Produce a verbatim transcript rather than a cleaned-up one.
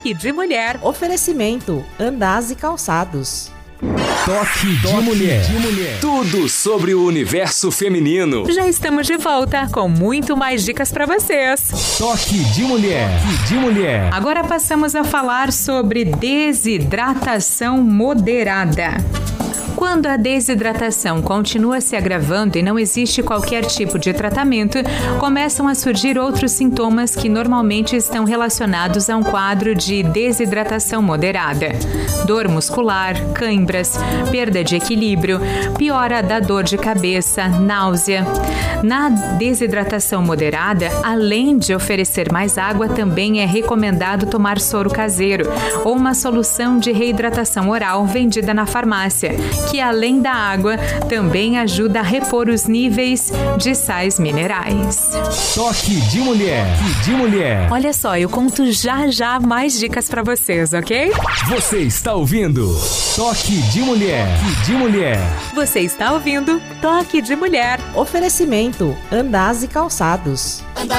E de mulher. Oferecimento: Andaz e Calçados. Toque de mulher. de mulher. Tudo sobre o universo feminino. Já estamos de volta com muito mais dicas para vocês. Toque de mulher. de mulher. Agora passamos a falar sobre desidratação moderada. Quando a desidratação continua se agravando e não existe qualquer tipo de tratamento, começam a surgir outros sintomas que normalmente estão relacionados a um quadro de desidratação moderada. Dor muscular, cãibras, perda de equilíbrio, piora da dor de cabeça, náusea. Na desidratação moderada, além de oferecer mais água, também é recomendado tomar soro caseiro ou uma solução de reidratação oral vendida na farmácia, que além da água, também ajuda a repor os níveis de sais minerais. Toque de mulher. de mulher. Olha só, eu conto já já mais dicas para vocês, ok? Você está ouvindo Toque de mulher. de mulher. Você está ouvindo Toque de Mulher. Oferecimento: Andaz e Calçados.